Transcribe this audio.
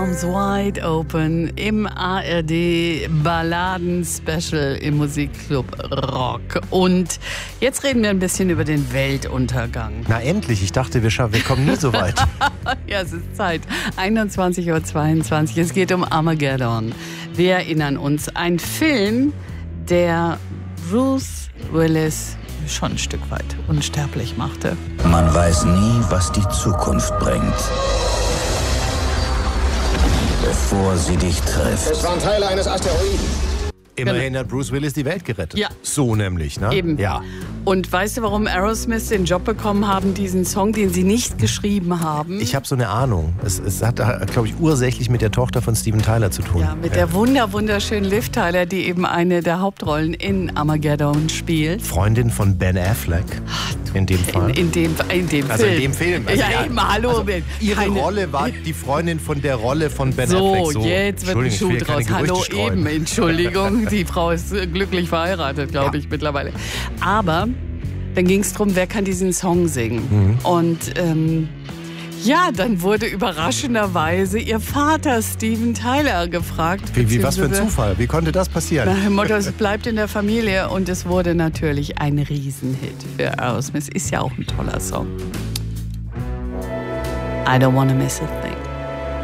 Arms Wide Open im ARD Balladen-Special im Musikclub Rock. Und jetzt reden wir ein bisschen über den Weltuntergang. Na endlich, ich dachte, wir kommen nie so weit. Ja, es ist Zeit. 21:22 Uhr. Es geht um Armageddon. Wir erinnern uns, ein Film, der Bruce Willis schon ein Stück weit unsterblich machte. Man weiß nie, was die Zukunft bringt, bevor sie dich trifft. Es waren Teile eines Asteroiden. Immerhin hat Bruce Willis die Welt gerettet. Ja. So nämlich, ne? Eben. Ja. Und weißt du, warum Aerosmith den Job bekommen haben, diesen Song, den sie nicht geschrieben haben? Ich habe so eine Ahnung. Es hat, glaube ich, ursächlich mit der Tochter von Steven Tyler zu tun. Ja, mit der wunderschönen Liv Tyler, die eben eine der Hauptrollen in Armageddon spielt. Freundin von Ben Affleck. In dem Fall. In dem Also Film. in dem Film. Also ja, eben, hallo. Also ihre Rolle war die Freundin von der Rolle von Ben Affleck. So, jetzt wird ein Schuh draus. Hallo, eben, Entschuldigung. Die Frau ist glücklich verheiratet, glaube ich, mittlerweile. Aber dann ging es darum, wer kann diesen Song singen. Und ja, dann wurde überraschenderweise ihr Vater Steven Tyler gefragt. Wie was für ein Zufall? Wie konnte das passieren? Nach dem Motto, es bleibt in der Familie. Und es wurde natürlich ein Riesenhit für Aerosmith. Ist ja auch ein toller Song. I don't wanna miss a thing.